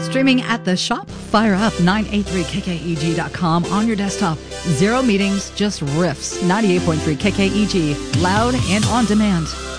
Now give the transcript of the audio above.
Streaming at the shop, fire up 983kkeg.com on your desktop. Zero meetings, just riffs. 98.3 KKEG, loud and on demand.